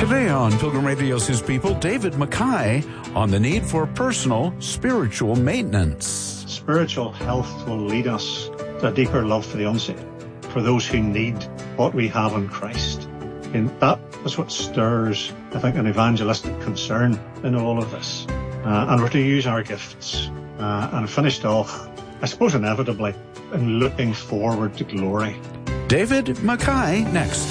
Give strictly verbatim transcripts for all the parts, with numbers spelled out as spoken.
Today on Pilgrim Radio's His People, David Mackay on the need for personal spiritual maintenance. Spiritual health will lead us to a deeper love for the unsaved, for those who need what we have in Christ. And that is what stirs, I think, an evangelistic concern in all of this. Uh, and we're to use our gifts. Uh, and finished off, I suppose inevitably, in looking forward to glory. David Mackay next.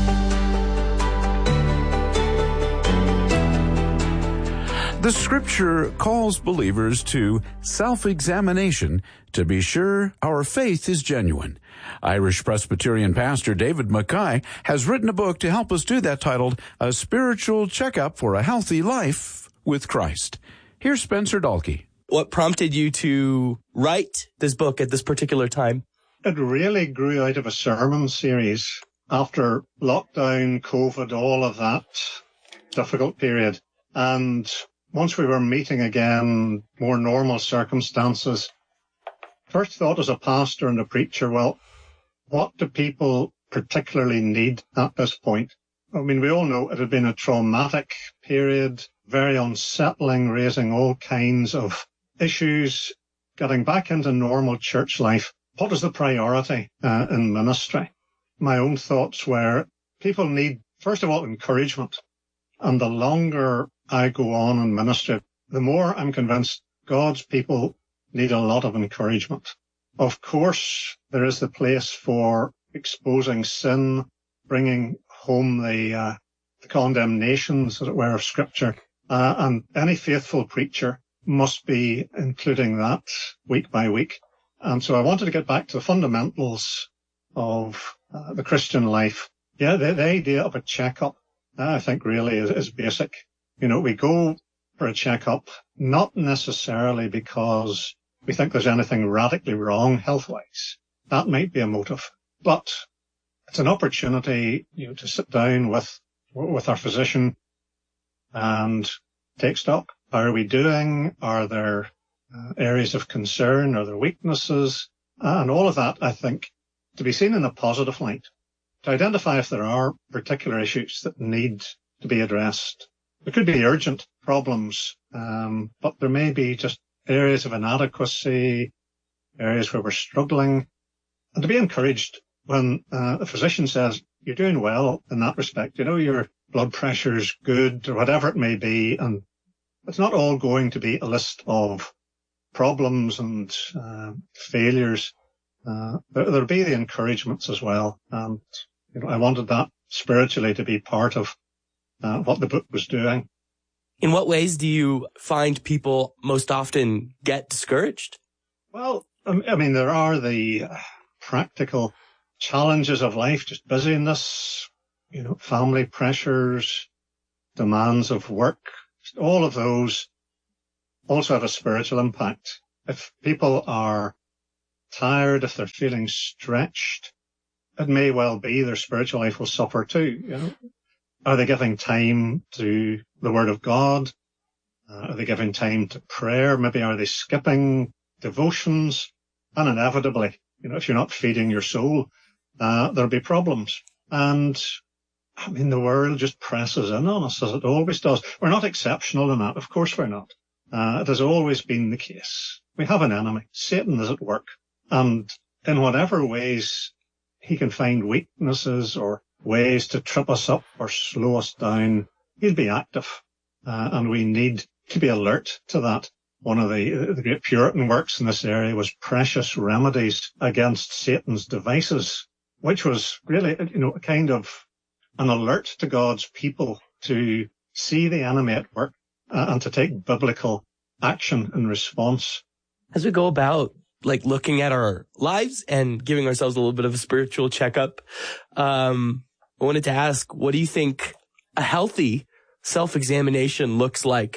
The Scripture calls believers to self-examination to be sure our faith is genuine. Irish Presbyterian pastor David Mackay has written a book to help us do that, titled A Spiritual Checkup for a Healthy Life with Christ. Here's Spencer Dalkey. What prompted you to write this book at this particular time? It really grew out of a sermon series after lockdown, COVID, all of that difficult period. And once we were meeting again, more normal circumstances, first thought as a pastor and a preacher, well, what do people particularly need at this point? I mean, we all know it had been a traumatic period, very unsettling, raising all kinds of issues, getting back into normal church life. What is the priority uh, in ministry? My own thoughts were people need, first of all, encouragement. And the longer I go on in ministry, the more I'm convinced God's people need a lot of encouragement. Of course, there is the place for exposing sin, bringing home the, uh, the condemnations, as it were, of Scripture. Uh, and any faithful preacher must be including that week by week. And so I wanted to get back to the fundamentals of uh, the Christian life. Yeah, the, the idea of a checkup, uh, I think really is, is basic. You know, we go for a checkup, not necessarily because we think there's anything radically wrong health-wise. That might be a motive, but it's an opportunity, you know, to sit down with, with our physician and take stock. How are we doing? Are there uh, areas of concern? Are there weaknesses? And all of that, I think, to be seen in a positive light, to identify if there are particular issues that need to be addressed. There could be urgent problems, um, but there may be just areas of inadequacy, areas where we're struggling, and to be encouraged when uh, the physician says, you're doing well in that respect. You know, your blood pressure's good, or whatever it may be, and it's not all going to be a list of problems and uh, failures. Uh, there, there'll be the encouragements as well. And you know, I wanted that spiritually to be part of uh, what the book was doing. In what ways do you find people most often get discouraged? Well, I mean, there are the practical challenges of life, just busyness, you know, family pressures, demands of work. All of those also have a spiritual impact. If people are tired, if they're feeling stretched, it may well be their spiritual life will suffer too. You know, are they giving time to the Word of God? Uh, are they giving time to prayer? Maybe are they skipping devotions? And inevitably, you know, if you're not feeding your soul, uh, there'll be problems. And I mean, the world just presses in on us, as it always does. We're not exceptional in that. Of course we're not. Uh, it has always been the case. We have an enemy. Satan is at work. And in whatever ways he can find weaknesses or ways to trip us up or slow us down, he'll be active. Uh, and we need to be alert to that. One of the, the great Puritan works in this area was Precious Remedies Against Satan's Devices, which was really, you know, a kind of an alert to God's people to see the enemy at work uh, and to take biblical action in response. As we go about like looking at our lives and giving ourselves a little bit of a spiritual checkup, um, I wanted to ask, what do you think a healthy self-examination looks like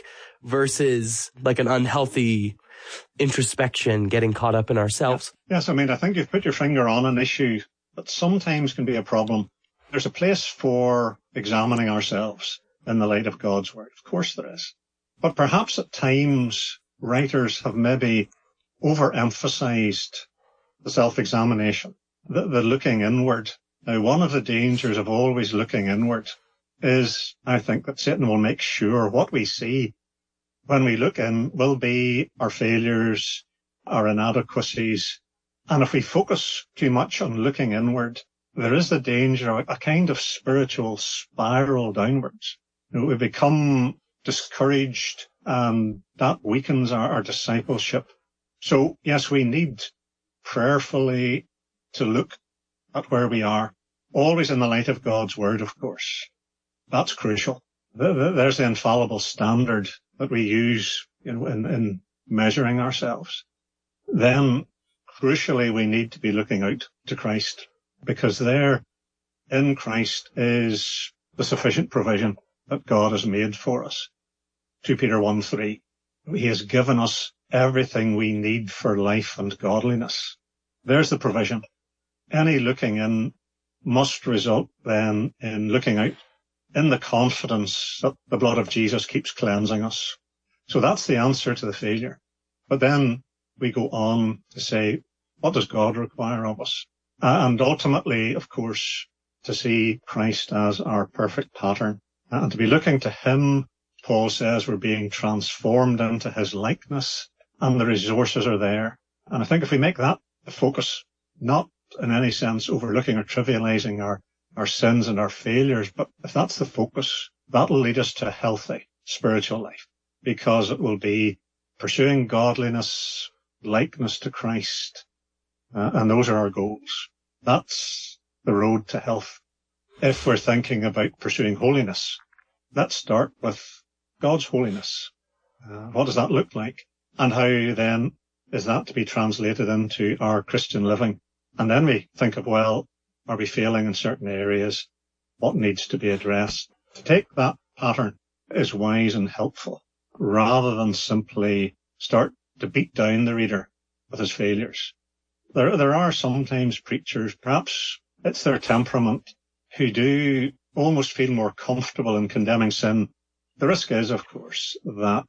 versus like an unhealthy introspection, getting caught up in ourselves? Yes, I mean, I think you've put your finger on an issue that sometimes can be a problem. There's a place for examining ourselves in the light of God's Word. Of course there is. But perhaps at times writers have maybe overemphasized the self-examination, the, the looking inward. Now, one of the dangers of always looking inward is, I think, that Satan will make sure what we see when we look in will be our failures, our inadequacies. And if we focus too much on looking inward, there is the danger of a kind of spiritual spiral downwards. You know, we become discouraged, and that weakens our, our discipleship. So, yes, we need prayerfully to look at where we are, always in the light of God's word, of course. That's crucial. There's the infallible standard that we use in, in, in measuring ourselves. Then, crucially, we need to be looking out to Christ, because there in Christ is the sufficient provision that God has made for us. Second Peter one three. He has given us everything we need for life and godliness. There's the provision. Any looking in must result then in looking out in the confidence that the blood of Jesus keeps cleansing us. So that's the answer to the failure. But then we go on to say, what does God require of us? Uh, and ultimately, of course, to see Christ as our perfect pattern, uh, and to be looking to him. Paul says we're being transformed into his likeness, and the resources are there. And I think if we make that the focus, not in any sense overlooking or trivializing our, our sins and our failures, but if that's the focus, that'll lead us to a healthy spiritual life, because it will be pursuing godliness, likeness to Christ, uh, and those are our goals. That's the road to health. If we're thinking about pursuing holiness, let's start with God's holiness. Uh, what does that look like? And how then is that to be translated into our Christian living? And then we think of, well, are we failing in certain areas? What needs to be addressed? To take that pattern is wise and helpful, rather than simply start to beat down the reader with his failures. There, there are sometimes preachers, perhaps it's their temperament, who do almost feel more comfortable in condemning sin. The risk is, of course, that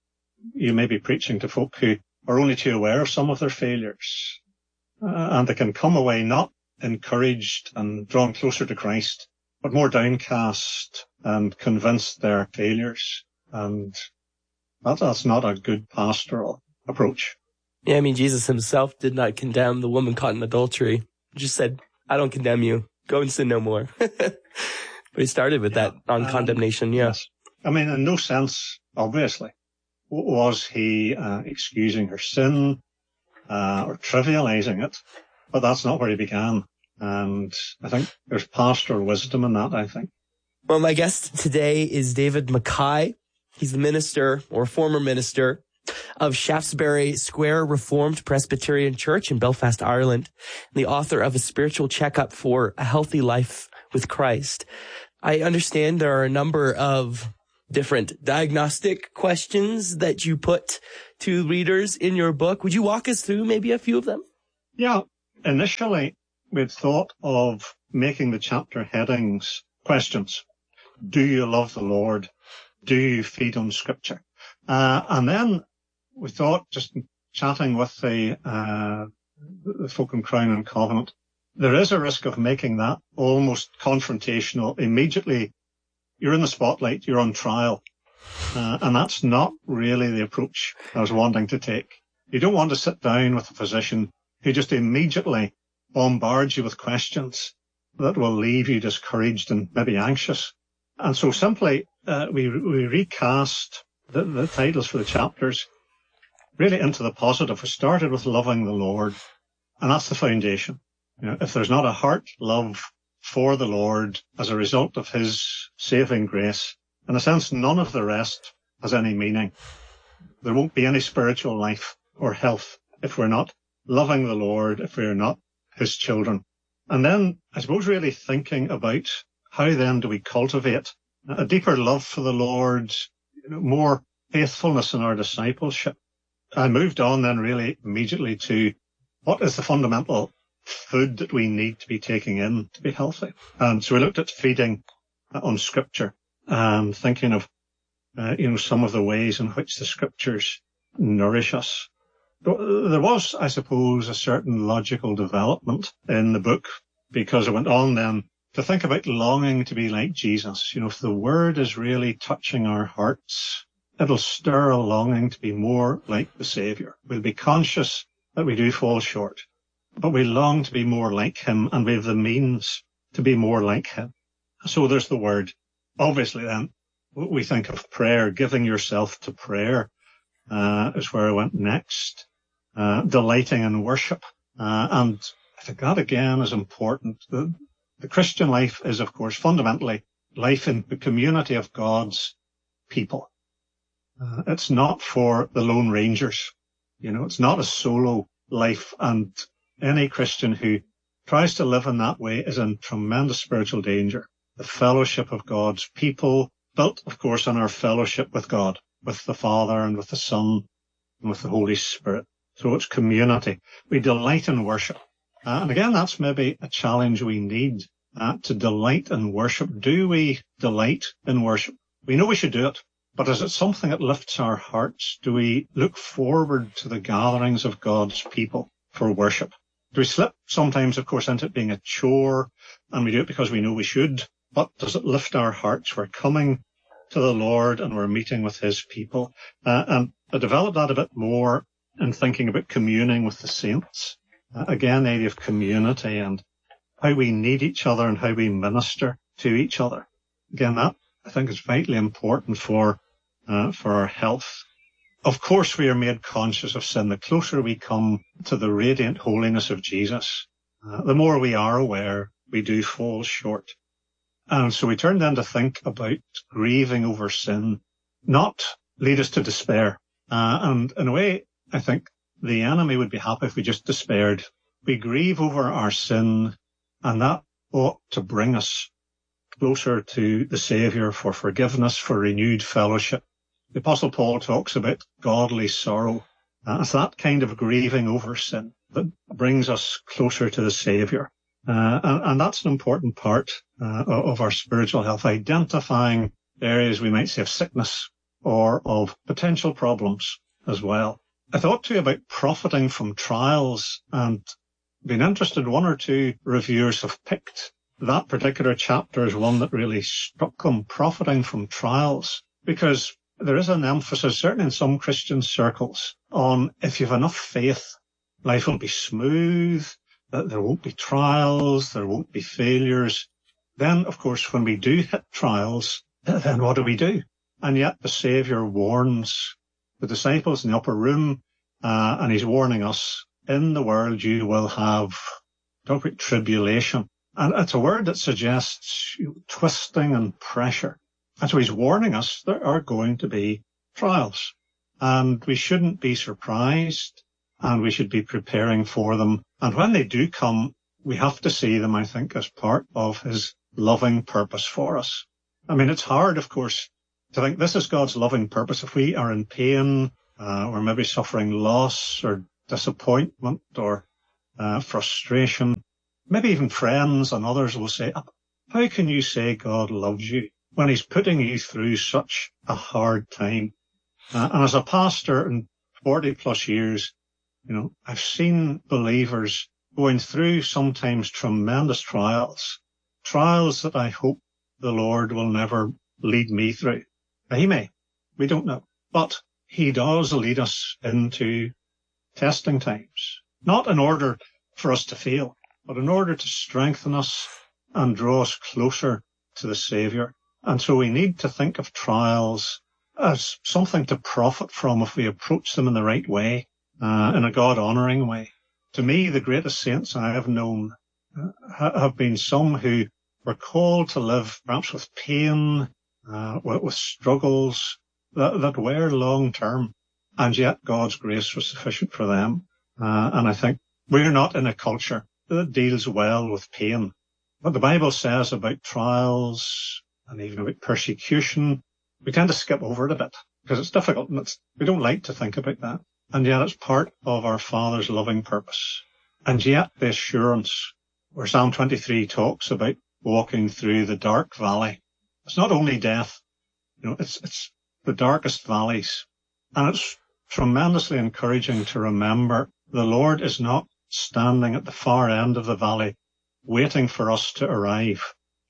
you may be preaching to folk who are only too aware of some of their failures, uh, and they can come away not encouraged and drawn closer to Christ, but more downcast and convinced their failures. And that, that's not a good pastoral approach. Yeah, I mean, Jesus himself did not condemn the woman caught in adultery. He just said, I don't condemn you. Go and sin no more. But he started with yeah, that on um, condemnation, yeah. Yes. I mean, in no sense, obviously, was he uh, excusing her sin uh, or trivializing it, but that's not where he began. And I think there's pastoral wisdom in that, I think. Well, my guest today is David Mackay. He's the minister, or former minister, of Shaftesbury Square Reformed Presbyterian Church in Belfast, Ireland, and the author of A Spiritual Checkup for a Healthy Life with Christ. I understand there are a number of different diagnostic questions that you put to readers in your book. Would you walk us through maybe a few of them? Yeah. Initially, we'd thought of making the chapter headings questions. Do you love the Lord? Do you feed on Scripture? Uh, and then we thought, just chatting with the, uh, the folk in Crown and Covenant, there is a risk of making that almost confrontational. Immediately, you're in the spotlight, you're on trial. Uh, and that's not really the approach I was wanting to take. You don't want to sit down with a physician who just immediately bombards you with questions that will leave you discouraged and maybe anxious. And so simply, uh, we, we recast the, the titles for the chapters really into the positive. We started with loving the Lord, and that's the foundation. You know, if there's not a heart love for the Lord as a result of his saving grace, in a sense, none of the rest has any meaning. There won't be any spiritual life or health if we're not loving the Lord, if we're not his children. And then, I suppose, really thinking about how then do we cultivate a deeper love for the Lord, you know, more faithfulness in our discipleship. I moved on then really immediately to what is the fundamental food that we need to be taking in to be healthy. And so we looked at feeding on Scripture and thinking of, uh, you know, some of the ways in which the Scriptures nourish us. There was, I suppose, a certain logical development in the book, because I went on then to think about longing to be like Jesus. You know, if the word is really touching our hearts, it'll stir a longing to be more like the Saviour. We'll be conscious that we do fall short, but we long to be more like him, and we have the means to be more like him. So there's the word. Obviously then, we think of prayer, giving yourself to prayer, uh, is where I went next. Uh, delighting in worship. Uh, and I think that again is important. The, the Christian life is, of course, fundamentally life in the community of God's people. Uh, it's not for the Lone Rangers. You know, it's not a solo life, and any Christian who tries to live in that way is in tremendous spiritual danger. The fellowship of God's people, built, of course, on our fellowship with God, with the Father and with the Son and with the Holy Spirit. So it's community. We delight in worship. Uh, and again, that's maybe a challenge we need, uh, to delight in worship. Do we delight in worship? We know we should do it, but is it something that lifts our hearts? Do we look forward to the gatherings of God's people for worship? Do we slip sometimes, of course, into it being a chore, and we do it because we know we should, but does it lift our hearts? We're coming to the Lord and we're meeting with his people. Uh, and I developed that a bit more in thinking about communing with the saints. Uh, again, the idea of community and how we need each other and how we minister to each other. Again, that I think is vitally important for uh, for our health. Of course, we are made conscious of sin. The closer we come to the radiant holiness of Jesus, uh, the more we are aware we do fall short. And so we turn then to think about grieving over sin, not lead us to despair. Uh, and in a way, I think the enemy would be happy if we just despaired. We grieve over our sin, and that ought to bring us closer to the Saviour for forgiveness, for renewed fellowship. The Apostle Paul talks about godly sorrow. Uh, it's that kind of grieving over sin that brings us closer to the Saviour. Uh, and, and that's an important part uh, of our spiritual health, identifying areas we might say of sickness or of potential problems as well. I thought too about profiting from trials, and been interested. One or two reviewers have picked that particular chapter as one that really struck them, profiting from trials, because there is an emphasis, certainly in some Christian circles, on if you have enough faith, life will be smooth, that there won't be trials, there won't be failures. Then, of course, when we do hit trials, then what do we do? And yet the Saviour warns the disciples in the upper room, uh, and he's warning us, in the world you will have, talk about tribulation. And it's a word that suggests twisting and pressure. And so he's warning us there are going to be trials. And we shouldn't be surprised, and we should be preparing for them. And when they do come, we have to see them, I think, as part of his loving purpose for us. I mean, it's hard, of course, to think this is God's loving purpose. If we are in pain, uh, or maybe suffering loss or disappointment or uh, frustration, maybe even friends and others will say, how can you say God loves you when he's putting you through such a hard time? Uh, and as a pastor in forty plus years, you know, I've seen believers going through sometimes tremendous trials, trials that I hope the Lord will never lead me through. He may, we don't know, but he does lead us into testing times, not in order for us to fail, but in order to strengthen us and draw us closer to the Saviour. And so we need to think of trials as something to profit from if we approach them in the right way, uh, in a God-honouring way. To me, the greatest saints I have known uh, have been some who were called to live perhaps with pain, uh, with, with struggles that, that were long-term, and yet God's grace was sufficient for them. Uh, and I think we're not in a culture that deals well with pain. What the Bible says about trials and even about persecution, we tend to skip over it a bit because it's difficult and it's, we don't like to think about that. And yet it's part of our Father's loving purpose. And yet the assurance where Psalm twenty-three talks about walking through the dark valley. It's not only death, you know, it's, it's the darkest valleys. And it's tremendously encouraging to remember the Lord is not standing at the far end of the valley waiting for us to arrive.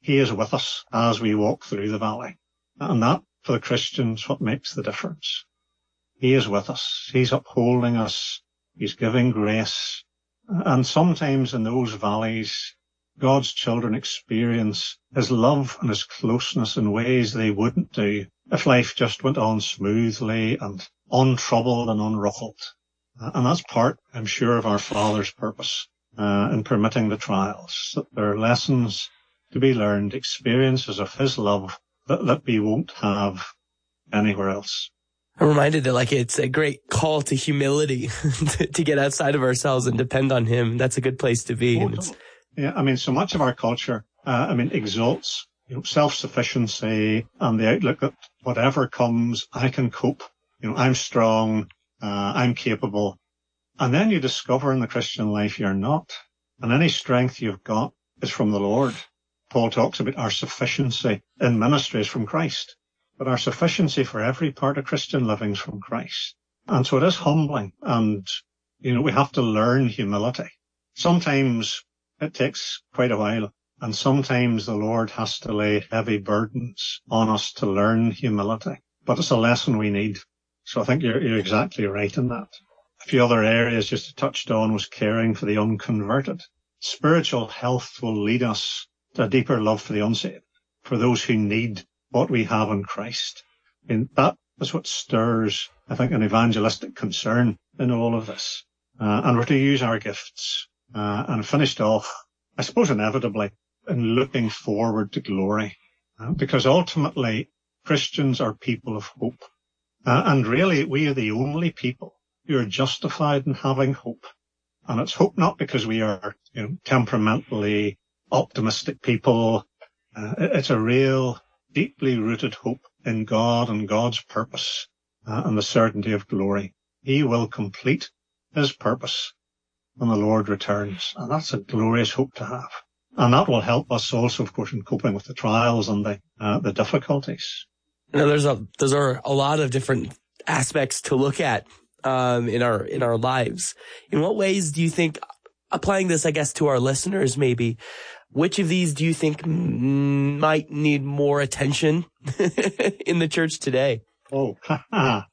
he is with us as we walk through the valley. And that, for the Christians, what makes the difference. He is with us. He's upholding us. He's giving grace. And sometimes in those valleys, God's children experience his love and his closeness in ways they wouldn't do if life just went on smoothly and untroubled and unruffled. And that's part, I'm sure, of our Father's purpose uh, in permitting the trials, that there are lessons to be learned, experiences of his love that, that we won't have anywhere else. I'm reminded that like it's a great call to humility to, to get outside of ourselves and depend on him. That's a good place to be. Oh, and it's, yeah, I mean, so much of our culture, uh, I mean, exalts you know, self-sufficiency and the outlook that whatever comes, I can cope. You know, I'm strong, uh, I'm capable. And then you discover in the Christian life you're not. And any strength you've got is from the Lord. Paul talks about our sufficiency in ministry is from Christ. But our sufficiency for every part of Christian living is from Christ. And so it is humbling. And, you know, we have to learn humility. Sometimes it takes quite a while. And sometimes the Lord has to lay heavy burdens on us to learn humility. But it's a lesson we need. So I think you're, you're exactly right in that. A few other areas just touched on was caring for the unconverted. Spiritual health will lead us to a deeper love for the unsaved, for those who need what we have in Christ. And that is what stirs, I think, an evangelistic concern in all of this. Uh, and we're to use our gifts. Uh, and finished off, I suppose inevitably, in looking forward to glory. Uh, because ultimately, Christians are people of hope. Uh, and really, we are the only people who are justified in having hope. And it's hope not because we are, you know, temperamentally optimistic people. Uh, it's a real, deeply rooted hope in God and God's purpose uh, and the certainty of glory. He will complete his purpose when the Lord returns. And that's a glorious hope to have. And that will help us also, of course, in coping with the trials and the uh, the difficulties. You know, there's a there's are a lot of different aspects to look at um, in our in our lives. In what ways do you think, applying this, I guess, to our listeners, maybe, which of these do you think m- might need more attention in the church today? Oh, ha ha.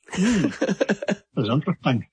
That's interesting.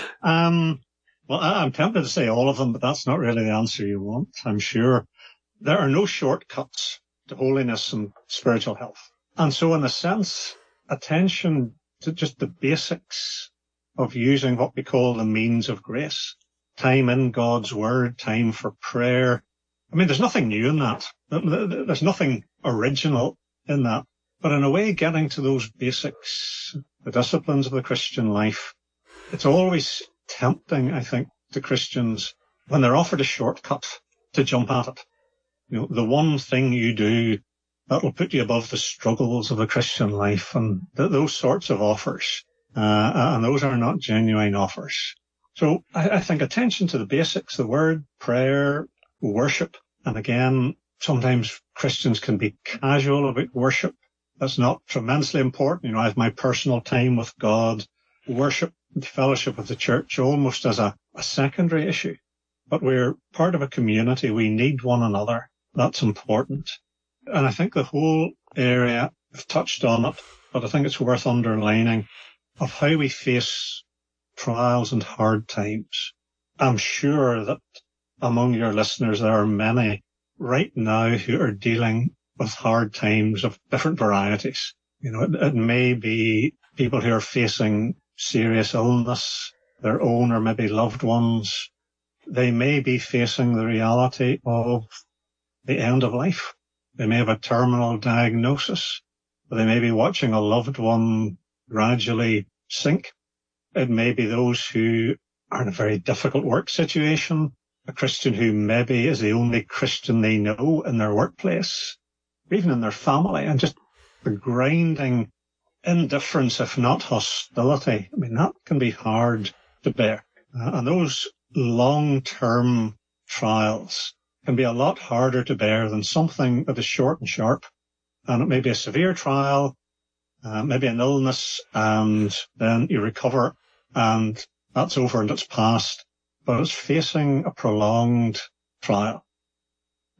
Um, well, I'm tempted to say all of them, but that's not really the answer you want, I'm sure. There are no shortcuts to holiness and spiritual health. And so in a sense, attention to just the basics of using what we call the means of grace. Time in God's Word, time for prayer. I mean, there's nothing new in that. There's nothing original in that. But in a way, getting to those basics, the disciplines of the Christian life, it's always tempting, I think, to Christians when they're offered a shortcut to jump at it. You know, the one thing you do that will put you above the struggles of the Christian life and th- those sorts of offers. Uh, and those are not genuine offers. So I, I think attention to the basics, the word, prayer, worship. And again, sometimes Christians can be casual about worship. That's not tremendously important. You know, I have my personal time with God, worship, fellowship with the church almost as a, a secondary issue. But we're part of a community. We need one another. That's important. And I think the whole area, I've touched on it, but I think it's worth underlining, of how we face trials and hard times. I'm sure that among your listeners, there are many right now who are dealing with hard times of different varieties. You know, it, it may be people who are facing serious illness, their own or maybe loved ones. They may be facing the reality of the end of life. They may have a terminal diagnosis. They may be watching a loved one gradually sink. It may be those who are in a very difficult work situation, a Christian who maybe is the only Christian they know in their workplace, or even in their family, and just the grinding indifference, if not hostility. I mean, that can be hard to bear. Uh, and those long-term trials can be a lot harder to bear than something that is short and sharp. And it may be a severe trial, uh, maybe an illness, and then you recover, and that's over and it's past. But it's facing a prolonged trial.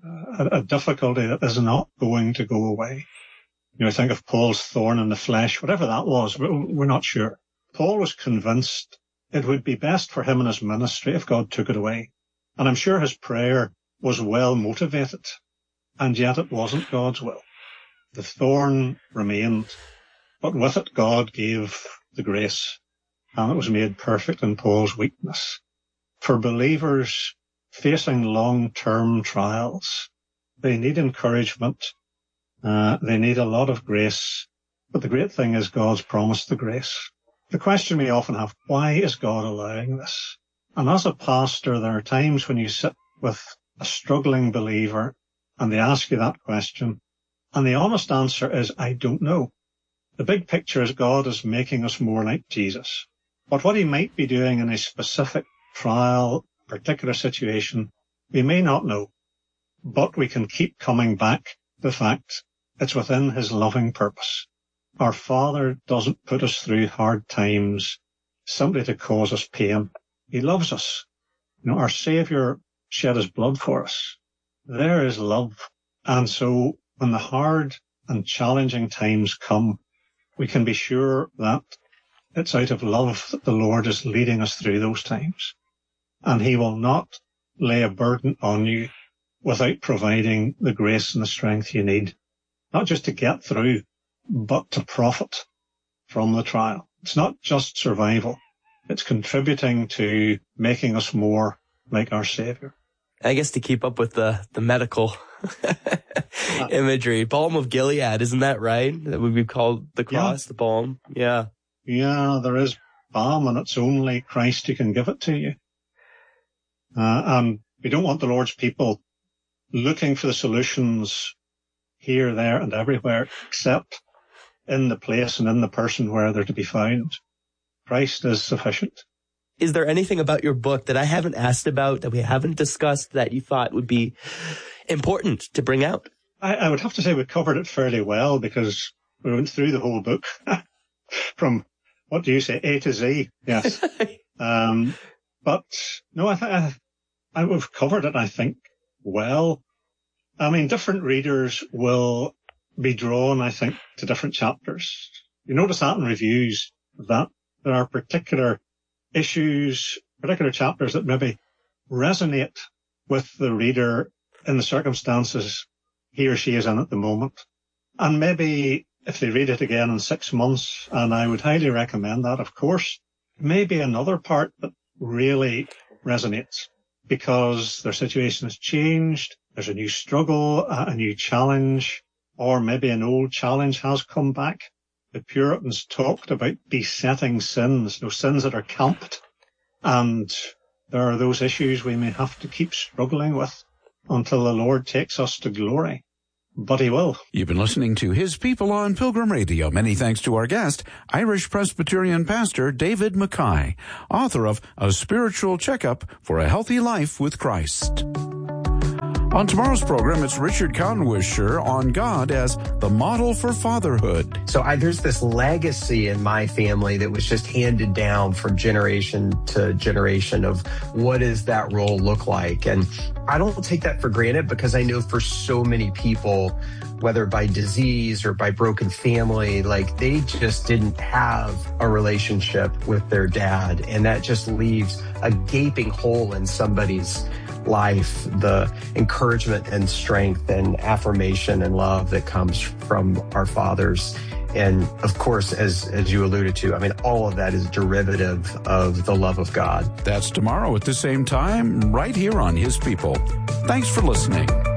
a, a difficulty that is not going to go away. You know, think of Paul's thorn in the flesh, whatever that was, we're not sure. Paul was convinced it would be best for him and his ministry if God took it away. And I'm sure his prayer was well motivated, and yet it wasn't God's will. The thorn remained, but with it God gave the grace, and it was made perfect in Paul's weakness. For believers facing long-term trials, they need encouragement, uh, they need a lot of grace, but the great thing is God's promised the grace. The question we often have, why is God allowing this? And as a pastor, there are times when you sit with a struggling believer and they ask you that question, and the honest answer is, I don't know. The big picture is God is making us more like Jesus. But what he might be doing in a specific trial, particular situation, we may not know. But we can keep coming back to the fact it's within his loving purpose. Our Father doesn't put us through hard times simply to cause us pain. He loves us. You know, our Saviour shed his blood for us. There is love. And so when the hard and challenging times come, we can be sure that it's out of love that the Lord is leading us through those times. And he will not lay a burden on you without providing the grace and the strength you need, not just to get through, but to profit from the trial. It's not just survival. It's contributing to making us more like our Saviour. I guess to keep up with the, the medical imagery, balm of Gilead, isn't that right? That would be called the cross, yeah. The balm. Yeah. Yeah, there is balm, and it's only Christ who can give it to you. Uh, and we don't want the Lord's people looking for the solutions here, there, and everywhere, except in the place and in the person where they're to be found. Christ is sufficient. Is there anything about your book that I haven't asked about, that we haven't discussed, that you thought would be important to bring out? I, I would have to say we covered it fairly well, because we went through the whole book from, what do you say, A to Z? Yes. um, but no, I, th- I, I we've covered it, I think, well. I mean, different readers will be drawn, I think, to different chapters. You notice that in reviews, that there are particular issues, particular chapters that maybe resonate with the reader in the circumstances he or she is in at the moment. And maybe if they read it again in six months, and I would highly recommend that, of course, maybe another part that really resonates because their situation has changed, there's a new struggle, a new challenge, or maybe an old challenge has come back. The Puritans talked about besetting sins, those sins that are camped. And there are those issues we may have to keep struggling with until the Lord takes us to glory. But he will. You've been listening to His People on Pilgrim Radio. Many thanks to our guest, Irish Presbyterian pastor David Mackay, author of A Spiritual Checkup for a Healthy Life with Christ. On tomorrow's program, it's Richard Conwisher on God as the model for fatherhood. So I, there's this legacy in my family that was just handed down from generation to generation of what does that role look like? And I don't take that for granted, because I know for so many people, whether by disease or by broken family, like they just didn't have a relationship with their dad. And that just leaves a gaping hole in somebody's life, the encouragement and strength and affirmation and love that comes from our fathers. And of course, as as you alluded to, I mean, all of that is derivative of the love of God. That's tomorrow at the same time, right here on His People. Thanks for listening.